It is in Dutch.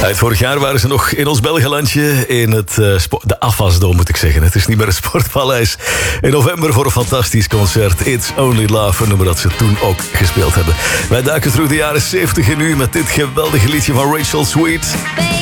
Vorig jaar waren ze nog in ons Belgenlandje in het de Afasdome, moet ik zeggen. Het is niet meer het Sportpaleis. In november voor een fantastisch concert. It's Only Love, een nummer dat ze toen ook gespeeld hebben. Wij duiken terug de jaren 70 in nu met dit geweldige liedje van Rachel Sweet.